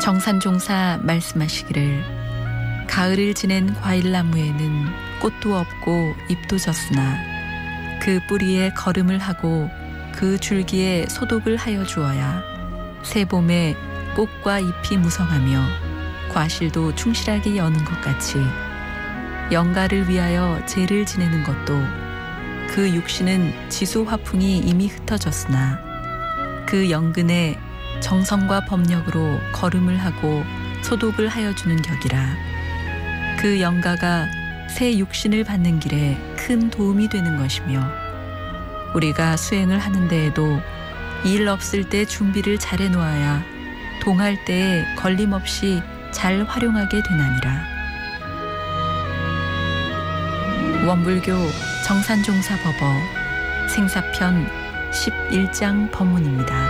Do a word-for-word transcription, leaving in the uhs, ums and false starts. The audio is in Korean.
정산종사 말씀하시기를 가을을 지낸 과일나무에는 꽃도 없고 잎도 졌으나 그 뿌리에 거름을 하고 그 줄기에 소독을 하여 주어야 새 봄에 꽃과 잎이 무성하며 과실도 충실하게 여는 것 같이 영가를 위하여 제를 지내는 것도 그 육신은 지수 화풍이 이미 흩어졌으나 그 영근에 정성과 법력으로 거름을 하고 소독을 하여 주는 격이라. 그 영가가 새 육신을 받는 길에 큰 도움이 되는 것이며 우리가 수행을 하는 데에도 일 없을 때 준비를 잘 해놓아야 동할 때에 걸림없이 잘 활용하게 되나니라. 원불교 정산종사법어 생사편 십일 장 법문입니다.